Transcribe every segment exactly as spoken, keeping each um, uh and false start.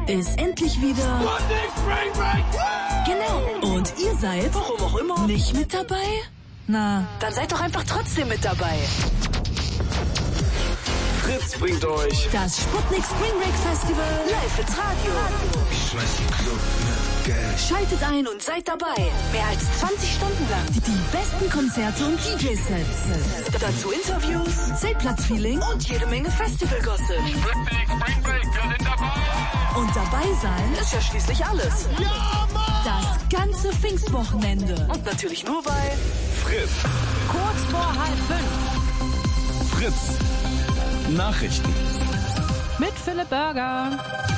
ist endlich wieder... Genau. Und ihr seid, warum auch immer, nicht mit dabei? Na, dann seid doch einfach trotzdem mit dabei. Fritz bringt euch das Sputnik Spring Break Festival live ins Radio. Ich schmeiß den Club mit Geld. Schaltet ein und seid dabei. Mehr als zwanzig Stunden lang. Die, die besten Konzerte und D J-Sets. Dazu Interviews, Zeltplatzfeeling und jede Menge Festival-Gossip. Sputnik Spring Break, wir sind dabei. Und dabei sein ist ja schließlich alles. Ja, Mann! Das ganze Pfingstwochenende. Und natürlich nur bei Fritz. Kurz vor halb fünf. Fritz. Nachrichten. Mit Philipp Burger.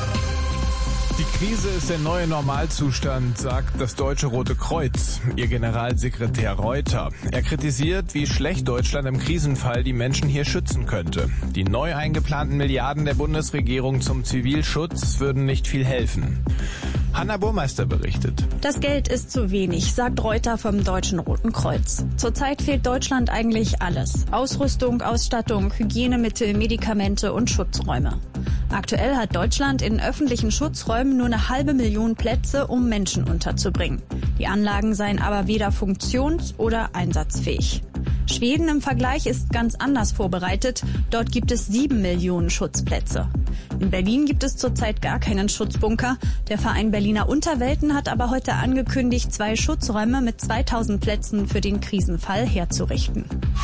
Die Krise ist der neue Normalzustand, sagt das Deutsche Rote Kreuz, ihr Generalsekretär Reuter. Er kritisiert, wie schlecht Deutschland im Krisenfall die Menschen hier schützen könnte. Die neu eingeplanten Milliarden der Bundesregierung zum Zivilschutz würden nicht viel helfen. Hanna Burmeister berichtet. Das Geld ist zu wenig, sagt Reuter vom Deutschen Roten Kreuz. Zurzeit fehlt Deutschland eigentlich alles. Ausrüstung, Ausstattung, Hygienemittel, Medikamente und Schutzräume. Aktuell hat Deutschland in öffentlichen Schutzräumen nur eine halbe Million Plätze, um Menschen unterzubringen. Die Anlagen seien aber weder funktions- oder einsatzfähig. Schweden im Vergleich ist ganz anders vorbereitet. Dort gibt es sieben Millionen Schutzplätze. In Berlin gibt es zurzeit gar keinen Schutzbunker. Der Verein Berliner Unterwelten hat aber heute angekündigt, zwei Schutzräume mit zweitausend Plätzen für den Krisenfall herzurichten.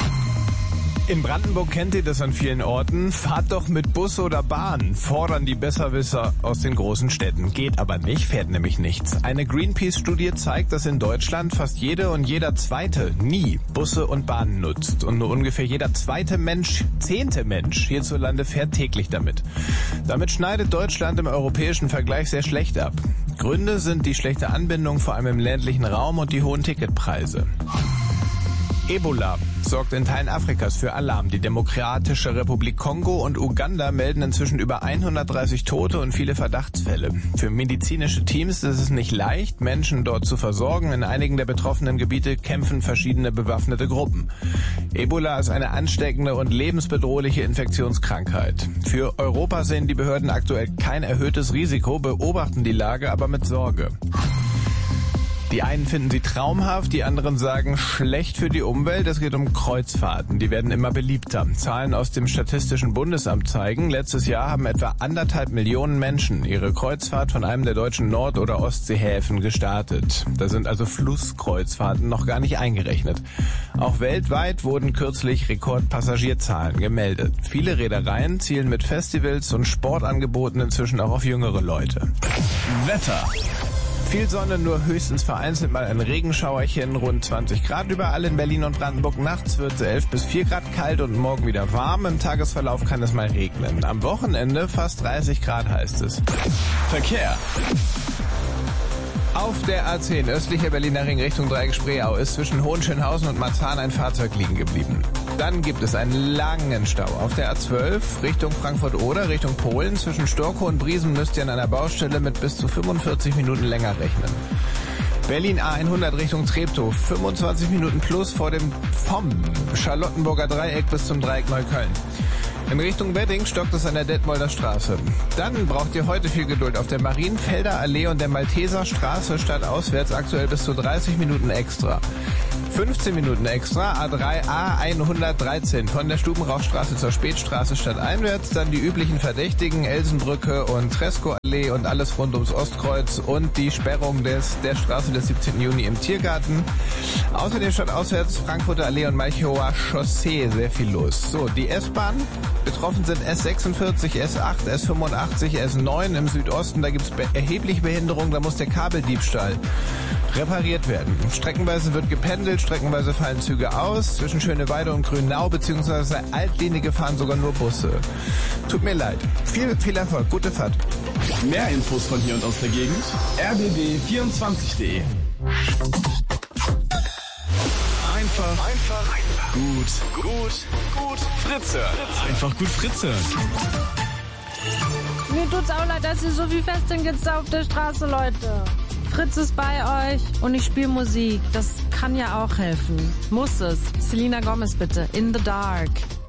In Brandenburg kennt ihr das an vielen Orten. Fahrt doch mit Bus oder Bahn, fordern die Besserwisser aus den großen Städten. Geht aber nicht, fährt nämlich nichts. Eine Greenpeace-Studie zeigt, dass in Deutschland fast jede und jeder Zweite nie Busse und Bahnen nutzt. Und nur ungefähr jeder zweite Mensch, zehnte Mensch hierzulande fährt täglich damit. Damit schneidet Deutschland im europäischen Vergleich sehr schlecht ab. Gründe sind die schlechte Anbindung, vor allem im ländlichen Raum, und die hohen Ticketpreise. Ebola sorgt in Teilen Afrikas für Alarm. Die Demokratische Republik Kongo und Uganda melden inzwischen über hundertdreißig Tote und viele Verdachtsfälle. Für medizinische Teams ist es nicht leicht, Menschen dort zu versorgen. In einigen der betroffenen Gebiete kämpfen verschiedene bewaffnete Gruppen. Ebola ist eine ansteckende und lebensbedrohliche Infektionskrankheit. Für Europa sehen die Behörden aktuell kein erhöhtes Risiko, beobachten die Lage aber mit Sorge. Die einen finden sie traumhaft, die anderen sagen schlecht für die Umwelt. Es geht um Kreuzfahrten. Die werden immer beliebter. Zahlen aus dem Statistischen Bundesamt zeigen, letztes Jahr haben etwa anderthalb Millionen Menschen ihre Kreuzfahrt von einem der deutschen Nord- oder Ostseehäfen gestartet. Da sind also Flusskreuzfahrten noch gar nicht eingerechnet. Auch weltweit wurden kürzlich Rekordpassagierzahlen gemeldet. Viele Reedereien zielen mit Festivals und Sportangeboten inzwischen auch auf jüngere Leute. Wetter. Viel Sonne, nur höchstens vereinzelt mal ein Regenschauerchen, rund zwanzig Grad überall in Berlin und Brandenburg. Nachts wird es elf bis vier Grad kalt und morgen wieder warm. Im Tagesverlauf kann es mal regnen. Am Wochenende fast dreißig Grad heißt es. Verkehr. Auf der A zehn, östlicher Berliner Ring Richtung Dreieck-Spreeau, ist zwischen Hohenschönhausen und Marzahn ein Fahrzeug liegen geblieben. Dann gibt es einen langen Stau. Auf der A zwölf Richtung Frankfurt-Oder, Richtung Polen, zwischen Storkow und Briesen müsst ihr an einer Baustelle mit bis zu fünfundvierzig Minuten länger rechnen. Berlin A hundert Richtung Treptow, fünfundzwanzig Minuten plus vor dem vom Charlottenburger Dreieck bis zum Dreieck Neukölln. In Richtung Wedding stockt es an der Detmolder Straße. Dann braucht ihr heute viel Geduld auf der Marienfelder Allee und der Malteser Straße stadtauswärts, aktuell bis zu dreißig Minuten extra. fünfzehn Minuten extra, A drei A hundertdreizehn von der Stubenrauchstraße zur Spätstraße stadteinwärts, dann die üblichen Verdächtigen, Elsenbrücke und Tresco-Allee und alles rund ums Ostkreuz und die Sperrung des, der Straße des siebzehnten Juni im Tiergarten. Außerdem stadtauswärts Frankfurter Allee und Malchower Chaussee, sehr viel los. So, die S-Bahn. Betroffen sind S sechsundvierzig, S acht, S fünfundachtzig, S neun im Südosten. Da gibt es be- erhebliche Behinderung, da muss der Kabeldiebstahl repariert werden. Streckenweise wird gependelt, streckenweise fallen Züge aus. Zwischen Schöneweide und Grünau bzw. Altlinie fahren sogar nur Busse. Tut mir leid. Viel, viel Erfolg. Gute Fahrt. Mehr Infos von hier und aus der Gegend. r b b vierundzwanzig punkt d e. Einfach, einfach, gut, gut, gut, Fritz hören. Einfach gut Fritz hören. Mir tut's auch leid, dass ihr so viel Festeln gibt's da auf der Straße, Leute. Fritz ist bei euch und ich spiele Musik. Das kann ja auch helfen. Muss es. Selena Gomez bitte. In the Dark.